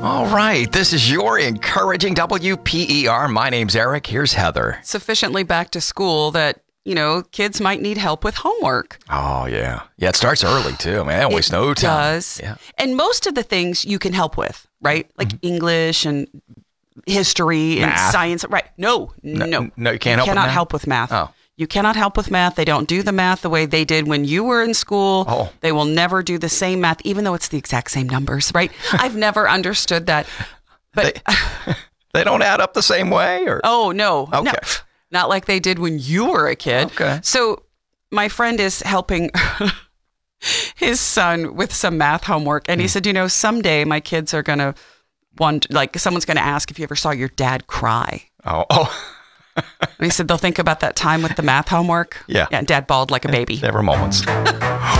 All right, this is your encouraging WPER. My name's Eric. Here's Heather. Sufficiently back to school that, kids might need help with homework. Oh, yeah. Yeah, it starts early, too. Man, they don't waste no time. It does. Yeah. And most of the things you can help with, right? Like English and history and Math. science. Right. No, No, you can't help with cannot math? help with math. Oh. You cannot help with math. They don't do the math the way they did when you were in school. Oh. They will never do the same math, even though it's the exact same numbers, right? I've never understood that. But They don't add up the same way? Or oh, no. Okay. No, not like they did when you were a kid. Okay. So my friend is helping his son with some math homework. And he said, someday my kids are going to someone's going to ask if you ever saw your dad cry. Oh. And he said they'll think about that time with the math homework. Yeah. Yeah, dad bawled like a baby. There were moments.